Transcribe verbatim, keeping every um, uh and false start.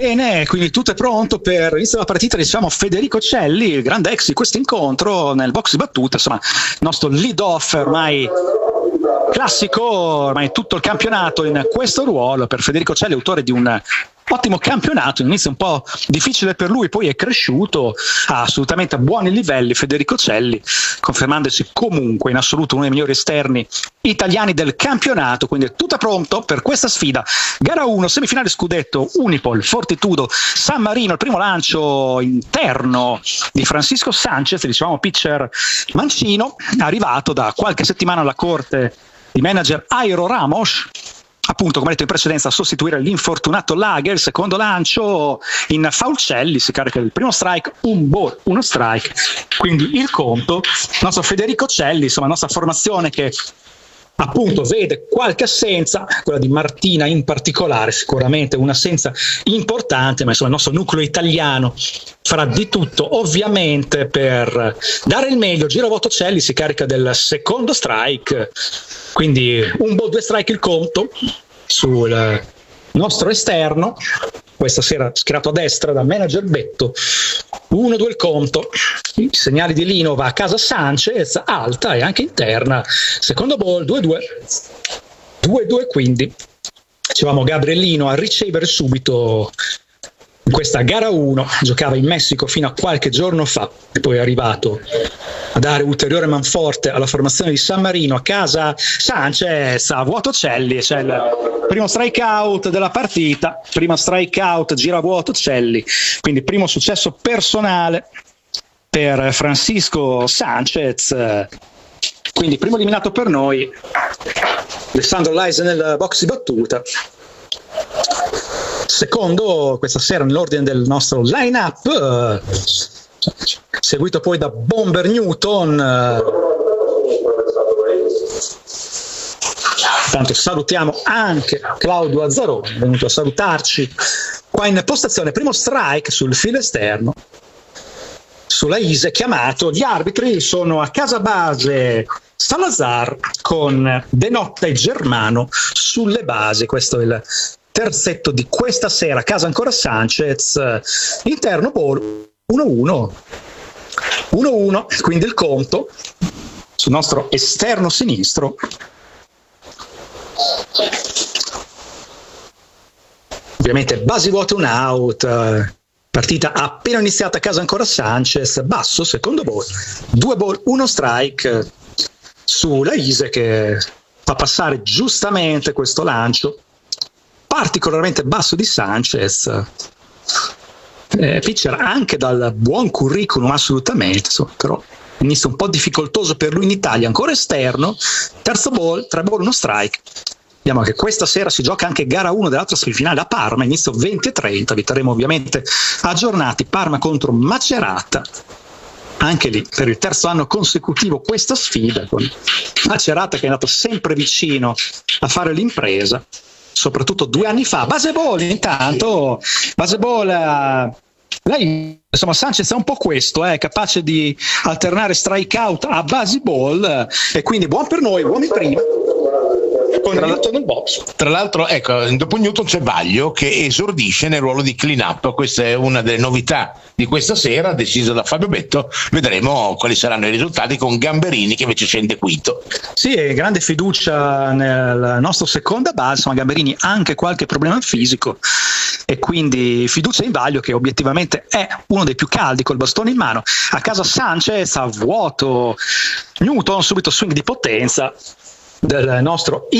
Bene, quindi tutto è pronto per l'inizio della partita. Diciamo Federico Celli, il grande ex di questo incontro nel box di battuta, insomma il nostro lead off ormai classico, ormai tutto il campionato in questo ruolo per Federico Celli, autore di un ottimo campionato, inizio un po' difficile per lui, poi è cresciuto a assolutamente a buoni livelli Federico Celli, confermandosi comunque in assoluto uno dei migliori esterni italiani del campionato. Quindi è tutto pronto per questa sfida. Gara uno, semifinale scudetto, Unipol, Fortitudo, San Marino, il primo lancio interno di Francisco Sanchez, dicevamo pitcher mancino, arrivato da qualche settimana alla corte di manager Airo Ramos, appunto come detto in precedenza a sostituire l'infortunato Lager. Il secondo lancio in Faulcelli, si carica il primo strike, un ball, uno strike, quindi il conto. Il nostro Federico Celli, insomma la nostra formazione che appunto vede qualche assenza, quella di Martina in particolare, sicuramente un'assenza importante, ma insomma il nostro nucleo italiano farà di tutto ovviamente per dare il meglio. Giravoto Celli si carica del secondo strike, quindi un ball, due strike il conto sul nostro esterno, questa sera schierato a destra da manager Betto. uno due il conto, i segnali di Lino, va a casa Sanchez, alta e anche interna, secondo ball, due due, due due, quindi dicevamo Gabriellino a ricevere subito in questa gara uno, giocava in Messico fino a qualche giorno fa e poi è arrivato a dare ulteriore manforte alla formazione di San Marino. A casa Sanchez, a vuoto Celli, c'è il primo strikeout della partita, primo strikeout, gira vuoto Celli, quindi primo successo personale per Francisco Sanchez, quindi primo eliminato per noi. Alessandro Laise nel box di battuta, secondo questa sera nell'ordine del nostro line-up, seguito poi da Bomber Newton. Intanto salutiamo anche Claudio Azzaroni, venuto a salutarci qua in postazione. Primo strike sul filo esterno sulla Ise chiamato. Gli arbitri sono a casa base Salazar con De Notta e Germano sulle basi. Questo è il terzetto di questa sera. A casa ancora Sanchez, interno ball, uno uno, uno uno, quindi il conto sul nostro esterno sinistro. Ovviamente basi vuote, un out, partita appena iniziata, a casa ancora Sanchez, basso, secondo ball, due ball, uno strike sulla Ise che fa passare giustamente questo lancio particolarmente basso di Sanchez, eh, pitcher anche dal buon curriculum assolutamente, insomma, però inizio un po' difficoltoso per lui in Italia, ancora esterno, terzo ball, tre ball, uno strike. Vediamo che questa sera si gioca anche gara uno dell'altra semifinale a Parma, inizio venti e trenta, vi terremo ovviamente aggiornati. Parma contro Macerata, anche lì per il terzo anno consecutivo questa sfida, con Macerata che è andato sempre vicino a fare l'impresa, soprattutto due anni fa. Base ball intanto, base ball, uh, lei, insomma Sanchez è un po' questo, è eh, capace di alternare strikeout a base ball, eh, e quindi buon per noi, buoni prima. Tra, nel box. Tra l'altro, ecco, dopo Newton c'è Vaglio che esordisce nel ruolo di clean up. Questa è una delle novità di questa sera, decisa da Fabio Betto. Vedremo quali saranno i risultati con Gamberini che invece scende quinto. Sì, grande fiducia nel nostro seconda base, ma Gamberini ha anche qualche problema fisico e quindi fiducia in Vaglio che obiettivamente è uno dei più caldi col bastone in mano. A casa Sanchez a vuoto, Newton subito swing di potenza del nostro